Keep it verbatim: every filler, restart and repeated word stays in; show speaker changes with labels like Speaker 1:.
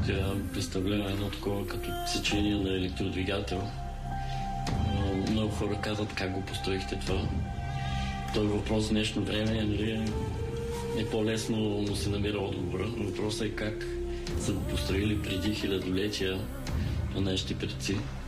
Speaker 1: Тя представлява едно такова като сечение на електродвигател. Много хора казват как го построихте това. Той въпрос в днешно време е, нали, е по-лесно, но се намира отговора. Въпросът е как са го построили преди хилядолетия на нашите предци.